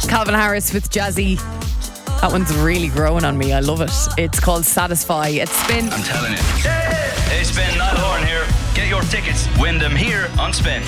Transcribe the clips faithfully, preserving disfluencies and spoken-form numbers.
Calvin Harris with Jazzy. That one's really growing on me. I love it. It's called Satisfy. It's Spin. I'm telling you. Hey, Spin, Niall Horan here. Get your tickets. Win them here on Spin.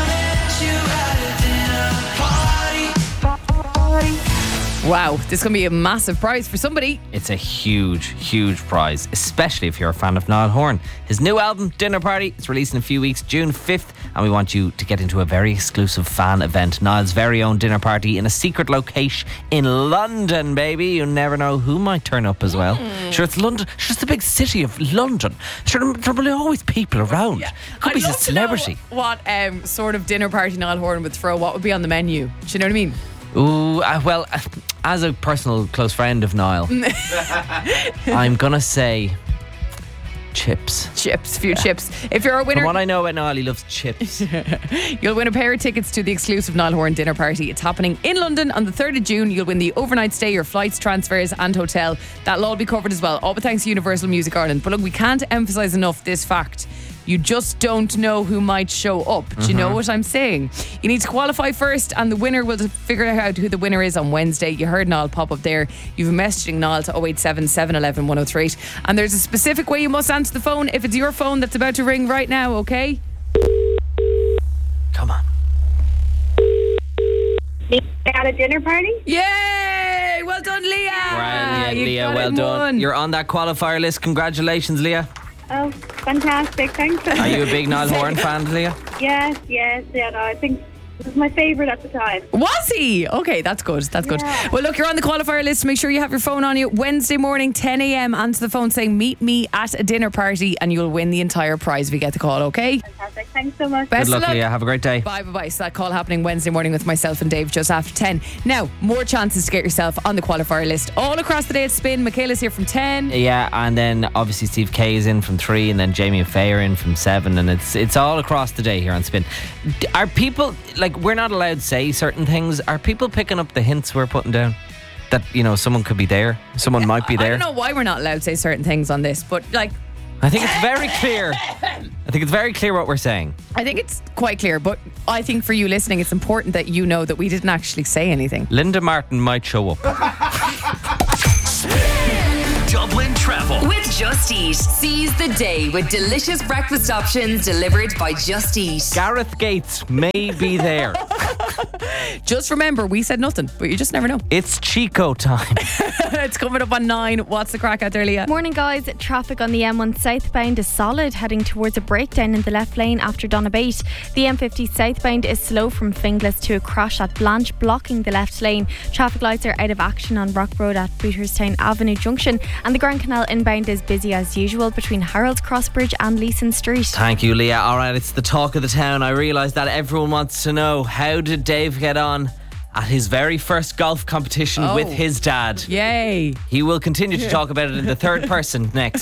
Wow, this is going to be a massive prize for somebody. It's a huge, huge prize, especially if you're a fan of Niall Horan. His new album, Dinner Party, it's released in a few weeks, June fifth, and we want you to get into a very exclusive fan event. Niall's very own dinner party in a secret location in London, baby. You never know who might turn up as well. Mm. Sure, it's London. Sure, it's the big city of London. Sure, there will always people around. Yeah. Could be a celebrity. What um, sort of dinner party Niall Horan would throw? What would be on the menu? Do you know what I mean? Ooh, uh, well, uh, as a personal close friend of Niall, I'm gonna say chips. Chips, a few yeah. chips. If you're a winner, from what I know about Niall, he loves chips. You'll win a pair of tickets to the exclusive Niall Horan dinner party. It's happening in London on the third of June. You'll win the overnight stay, your flights, transfers and hotel. That'll all be covered as well, all but thanks to Universal Music Ireland. But look, we can't emphasise enough this fact. You just don't know who might show up. Do you mm-hmm. know what I'm saying? You need to qualify first, and the winner will figure out who the winner is on Wednesday. You heard Niall pop up there. You've been messaging Niall to oh eight seven, seven one one, one oh three eight. And there's a specific way you must answer the phone if it's your phone that's about to ring right now, okay? Come on. At a dinner party? Yay! Well done, Leah! Well, yeah, Leah, well done. One. You're on that qualifier list. Congratulations, Leah. Oh, fantastic. Thanks. Are you a big Niall Horan fan, Leah? Yes, yes. Yeah, no, I think it was my favourite at the time. Was he? Okay, that's good. That's good. Yeah. Well, look, you're on the qualifier list. Make sure you have your phone on you. Wednesday morning, ten a.m. Answer the phone saying, meet me at a dinner party, and you'll win the entire prize if you get the call, okay? Fantastic. Thanks so much. Best good luck, luck, Leah. Have a great day. Bye, bye, bye. So that call happening Wednesday morning with myself and Dave just after ten. Now, more chances to get yourself on the qualifier list. All across the day at Spin. Michaela's here from ten. Yeah, and then obviously Steve Kay is in from three, and then Jamie and Faye are in from seven, and it's it's all across the day here on Spin. Are people, like, we're not allowed to say certain things. Are people picking up the hints we're putting down? That, you know, someone could be there, someone might be there. I don't know why we're not allowed to say certain things on this, but like, I think it's very clear. I think it's very clear what we're saying. I think it's quite clear, but I think for you listening, it's important that you know that we didn't actually say anything. Linda Martin might show up. Dublin Travel with Just Eat. Seize the day with delicious breakfast options delivered by Just Eat. Gareth Gates may be there. Just remember, we said nothing, but you just never know. It's Chico time. It's coming up on nine. What's the crack out there, Leah? Morning, guys. Traffic on the M one southbound is solid, heading towards a breakdown in the left lane after Donabate. The M fifty southbound is slow from Finglas to a crash at Blanche, blocking the left lane. Traffic lights are out of action on Rock Road at Booterstown Avenue Junction, and the Grand Canal inbound is busy as usual between Harold's Crossbridge and Leeson Street. Thank you, Leah. Alright, it's the talk of the town. I realise that everyone wants to know, how did Dave get on at his very first golf competition oh. with his dad? Yay. He will continue to talk about it in the third person next.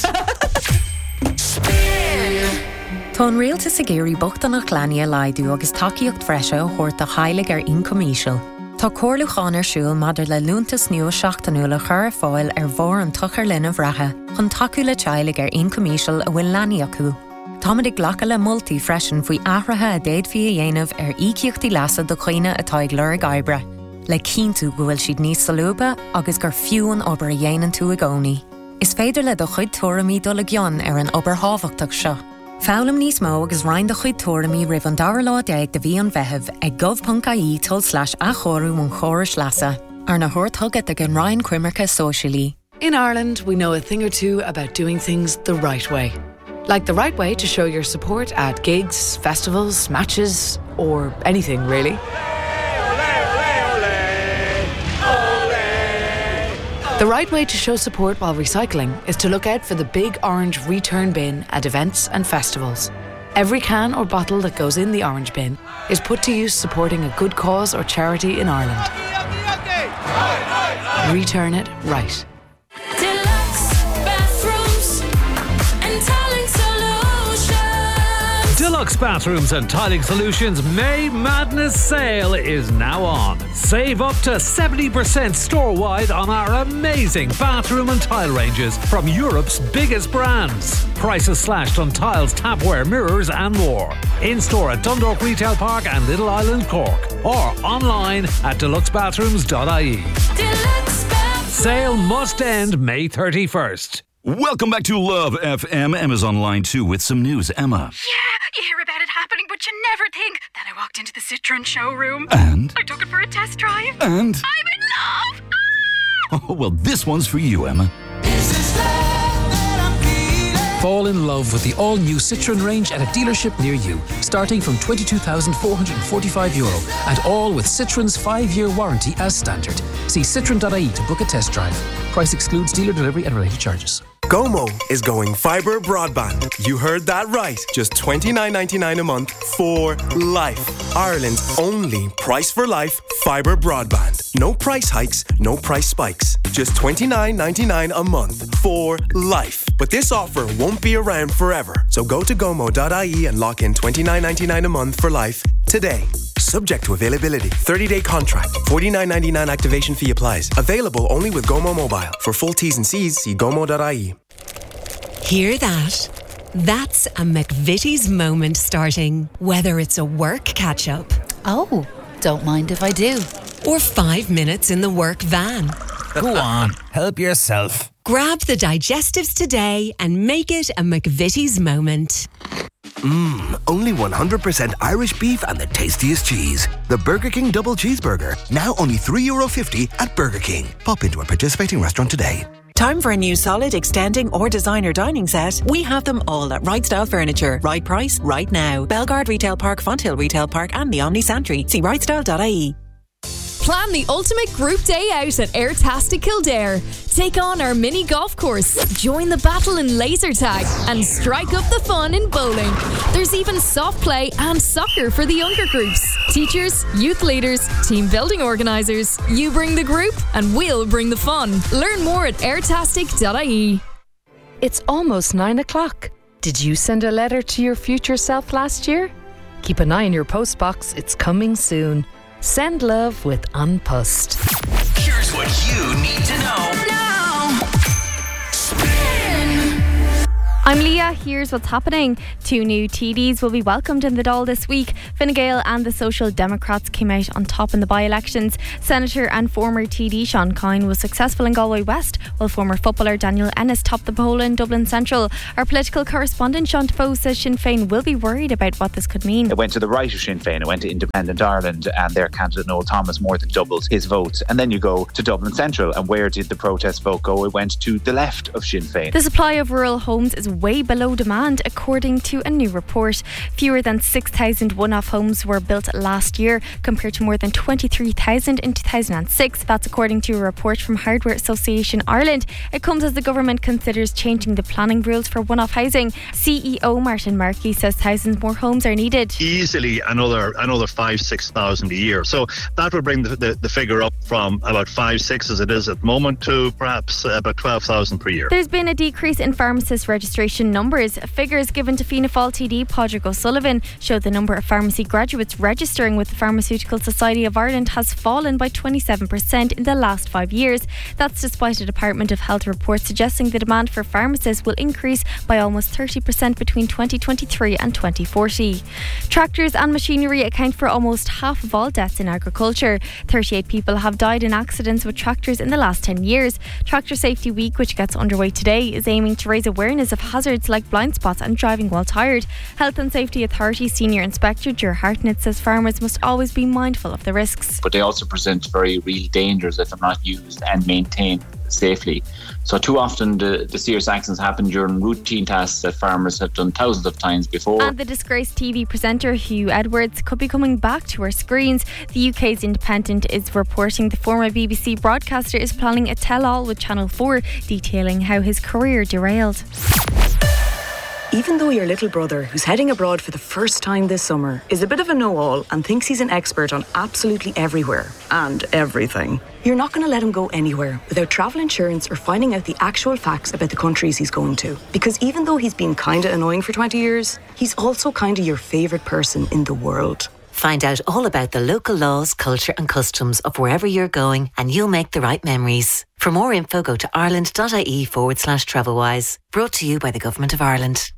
Tá an réalta sa géirí bochta nach leanaí laidú agus takeíocht freise thuirt a chailig ar incomíisiil. Tá cóirlucháin ar siúil madidir le lúntas nua seachtanúla chur fáil ar bhór an tuchar linn a bhreathe, chun takeú le teilig ar incomíisiil a bhfuil leanaí acu. Támaid ag ghlacha le multaí freisin faoi athrathe a déad fí a dhéanamh ar ícíochtaí leasa do chuoine atá ag lur ag oibre. Le cíntu go bhfuil siad níos salúba agus gur fiúin obair a dhéanaan tú a gcónaí. Is féidir le do chuid tuairimí dul a gcionn ar an obair hábhachtach seo. Fálam níos mó agus roinn do chuid tuairimí ribh an dara lá déag de bhí an bheitheh ag gov.ie tol slash a chorú mún chóris leasa. Ar na thuirthugad ag an roinn cuimarcha socialí. In Ireland, we know a thing or two about doing things the right way. Like the right way to show your support at gigs, festivals, matches, or anything really. The right way to show support while recycling is to look out for the big orange return bin at events and festivals. Every can or bottle that goes in the orange bin is put to use supporting a good cause or charity in Ireland. Return it right. Deluxe Bathrooms and Tiling Solutions May Madness Sale is now on. Save up to seventy percent store-wide on our amazing bathroom and tile ranges from Europe's biggest brands. Prices slashed on tiles, tapware, mirrors and more. In-store at Dundalk Retail Park and Little Island, Cork. Or online at deluxe bathrooms dot I E. Sale must end May thirty-first. Welcome back to Love F M. Emma's on line two with some news. Emma. Yeah, you hear about it happening, but you never think. Then I walked into the Citroen showroom. And? I took it for a test drive. And? I'm in love! Oh, well, this one's for you, Emma. Fall in love with the all-new Citroen range at a dealership near you, starting from twenty-two thousand four hundred forty-five euro, and all with Citroen's five-year warranty as standard. See citroen dot I E to book a test drive. Price excludes dealer delivery and related charges. Gomo is going fibre broadband. You heard that right. Just twenty-nine ninety-nine a month for life. Ireland's only price for life fibre broadband. No price hikes, no price spikes. Just twenty-nine ninety-nine a month for life. But this offer won't be around forever. So go to gomo dot I E and lock in twenty-nine ninety-nine a month for life today. Subject to availability. thirty-day contract. forty-nine ninety-nine activation fee applies. Available only with Gomo Mobile. For full T's and C's, see gomo dot I E. Hear that? That's a McVitie's moment starting. Whether it's a work catch-up. Oh, don't mind if I do. Or five minutes in the work van. Go on, help yourself. Grab the digestives today and make it a McVitie's moment. Mmm, only one hundred percent Irish beef and the tastiest cheese. The Burger King Double Cheeseburger. Now only three euro fifty at Burger King. Pop into a participating restaurant today. Time for a new solid, extending or designer dining set? We have them all at Right Style Furniture. Right price, right now. Belgard Retail Park, Fonthill Retail Park and the Omni Santry. See right style dot I E. Plan the ultimate group day out at Airtastic Kildare. Take on our mini golf course, join the battle in laser tag, and strike up the fun in bowling. There's even soft play and soccer for the younger groups. Teachers, youth leaders, team building organisers. You bring the group and we'll bring the fun. Learn more at airtastic dot I E. It's almost nine o'clock. Did you send a letter to your future self last year? Keep an eye on your postbox. It's coming soon. Send love with Unpost. Here's what you need to know now. Spin. I'm Leah. Here's what's happening. Two new T Ds will be welcomed in the Dáil this week. Fine Gael and the Social Democrats came out on top in the by-elections. Senator and former T D Sean Kine was successful in Galway West, while former footballer Daniel Ennis topped the poll in Dublin Central. Our political correspondent Sean Defoe says Sinn Féin will be worried about what this could mean. It went to the right of Sinn Féin, it went to Independent Ireland, and their candidate Noel Thomas more than doubled his votes. And then you go to Dublin Central, and where did the protest vote go? It went to the left of Sinn Féin. The supply of rural homes is way below demand, according to a new report. Fewer than six thousand one-off homes were built last year, compared to more than twenty-three thousand in two thousand six. That's according to a report from Hardware Association Ireland. It comes as the government considers changing the planning rules for one-off housing. C E O Martin Markey says thousands more homes are needed. Easily another another five, six thousand a year. So that will bring the, the, the figure up from about five, six as it is at the moment to perhaps about twelve thousand per year. There's been a decrease in pharmacist registration numbers. Figures given to Fianna Fáil T D Padraig O'Sullivan show the number of pharmacy graduates registering with the Pharmaceutical Society of Ireland has fallen by twenty-seven percent in the last five years. That's despite a Department of Health report suggesting the demand for pharmacists will increase by almost thirty percent between twenty twenty-three and twenty forty. Tractors and machinery account for almost half of all deaths in agriculture. thirty-eight people have died in accidents with tractors in the last ten years. Tractor Safety Week, which gets underway today, is aiming to raise awareness of hazards like blind spots and driving while tired. Health and Safety Authority Senior Inspector Ger Hartnett says farmers must always be mindful of the risks. But they also present very real dangers if they're not used and maintained safely. So too often the, the serious accidents happen during routine tasks that farmers have done thousands of times before. And the disgraced T V presenter Hugh Edwards could be coming back to our screens. The U K's Independent is reporting the former B B C broadcaster is planning a tell-all with Channel four detailing how his career derailed. Even though your little brother, who's heading abroad for the first time this summer, is a bit of a know-all and thinks he's an expert on absolutely everywhere and everything, you're not going to let him go anywhere without travel insurance or finding out the actual facts about the countries he's going to. Because even though he's been kinda annoying for twenty years, he's also kinda your favourite person in the world. Find out all about the local laws, culture and customs of wherever you're going and you'll make the right memories. For more info, go to ireland.ie forward slash travelwise. Brought to you by the Government of Ireland.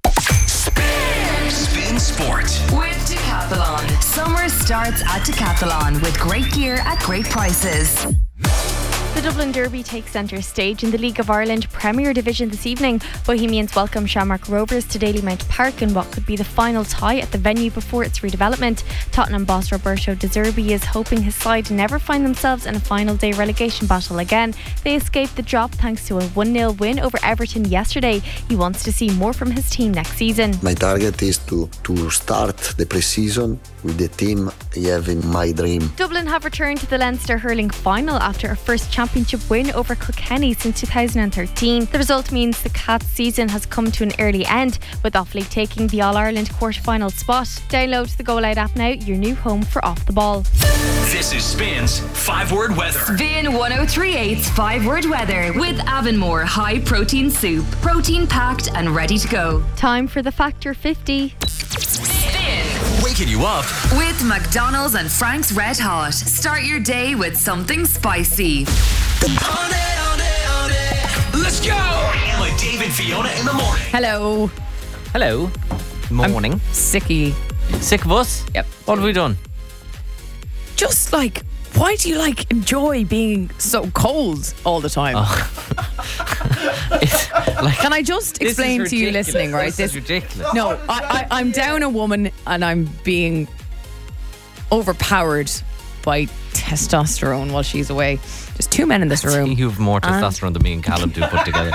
Spin Sport with Decathlon. Summer starts at Decathlon with great gear at great prices. The Dublin Derby takes centre stage in the League of Ireland Premier Division this evening. Bohemians welcome Shamrock Rovers to Dalymount Park in what could be the final tie at the venue before its redevelopment. Tottenham boss Roberto De Zerbi is hoping his side never find themselves in a final day relegation battle again. They escaped the drop thanks to a one nil win over Everton yesterday. He wants to see more from his team next season. My target is to, to start the pre-season with the team I have in my dream. Dublin have returned to the Leinster hurling final after a first championship win over Kilkenny since two thousand thirteen. The result means the Cats season has come to an early end, with Offaly taking the All-Ireland quarter-final spot. Download the Go Loud app now, your new home for Off the Ball. This is Spin's five-word weather. Spin one oh three point eight's five-word weather with Avonmore High Protein Soup. Protein packed and ready to go. Time for the Factor fifty. Waking you up with McDonald's and Frank's Red Hot. Start your day with something spicy. Let's go! With Dave and Fiona in the morning. Hello. Hello. Morning. I'm sicky. Sick of us? Yep. What have we done? Just like, why do you like enjoy being so cold all the time? Oh. like, Can I just explain to you listening, right? This, this is ridiculous. No, I, I, I'm down a woman and I'm being overpowered by testosterone while she's away. There's two men in this room. You have more testosterone than me and Callum do put together.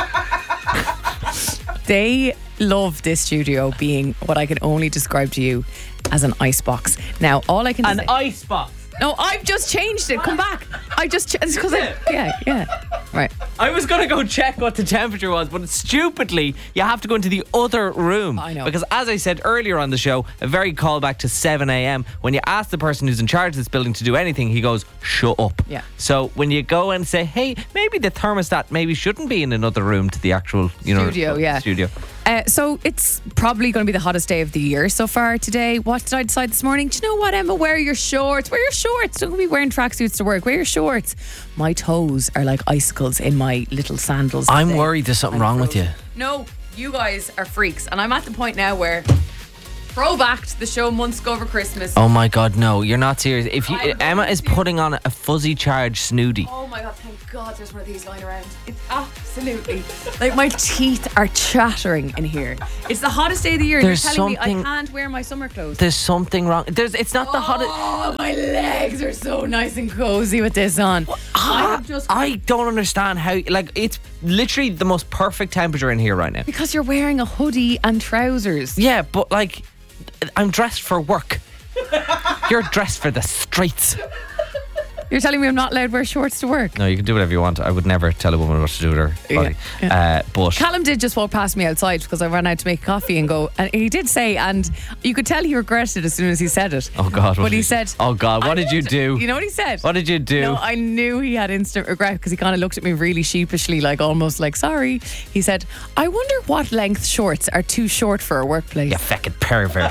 They love this studio being what I can only describe to you as an icebox. Now, all I can An say, icebox? No, I've just changed it. Come back. I just ch- it's because I yeah yeah right. I was gonna go check what the temperature was, but stupidly you have to go into the other room. I know, because as I said earlier on the show, a very callback to seven a.m. when you ask the person who's in charge of this building to do anything, he goes, "Shut up." Yeah. So when you go and say, "Hey, maybe the thermostat maybe shouldn't be in another room to the actual you know studio," yeah, studio. Uh, so it's probably going to be the hottest day of the year so far today. What did I decide this morning? Do you know what, Emma? Wear your shorts. Wear your shorts. Don't be wearing tracksuits to work. Wear your shorts. My toes are like icicles in my little sandals. I'm today. worried there's something wrong with you. No, you guys are freaks. And I'm at the point now where throwback to the show months ago over Christmas. Oh my God, no, you're not serious. If you, Emma is putting on a fuzzy charge snooty. Oh my God, thank God there's one of these lying around. It's absolutely like my teeth are chattering in here. It's the hottest day of the year. There's You're telling me I something- can't wear my summer clothes. There's something wrong. There's. It's not the hottest. Oh, my legs are so nice and cozy with this on. I have just I don't understand how. Like, it's literally the most perfect temperature in here right now. because you're wearing a hoodie and trousers. Yeah, but like, I'm dressed for work. You're dressed for the streets. You're telling me I'm not allowed to wear shorts to work? No, you can do whatever you want. I would never tell a woman what to do with her body. Uh, but Callum did just walk past me outside because I ran out to make coffee and go, and he did say, and you could tell he regretted it as soon as he said it. oh God, what But did he said, "Oh God, what I did you loved- do? You know what he said? What did you do?" No, I knew he had instant regret because he kind of looked at me really sheepishly, like almost like sorry. He said, "I wonder what length shorts are too short for a workplace." You fucking pervert.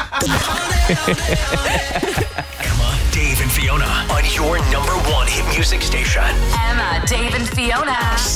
Come on, Dave and Fiona on your number one hit music station. Emma, Dave and Fiona.